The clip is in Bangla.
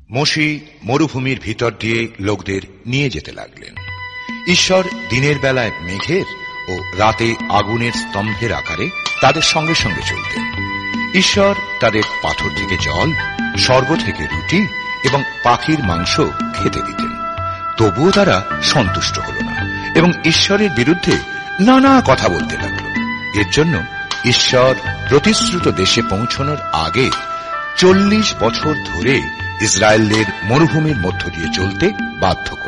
মোশে মরুভূমির ভিতর দিয়ে লোকদের নিয়ে যেতে লাগলেন। ঈশ্বর দিনের বেলায় মেঘের ও রাতে আগুনের স্তম্ভের আকারে তাদের সঙ্গে সঙ্গে চলতেন। ঈশ্বর তাদের পাথর থেকে জল, স্বর্গ থেকে রুটি এবং পাখির মাংস খেতে দিতেন। তবুও তারা সন্তুষ্ট হল না এবং ঈশ্বরের বিরুদ্ধে নানা কথা বলতে লাগল। এর জন্য ঈশ্বর প্রতিশ্রুত দেশে পৌঁছানোর আগে 40 বছর ধরে ইসরায়েলদের মরুভূমির মধ্য দিয়ে চলতে বাধ্য করলেন।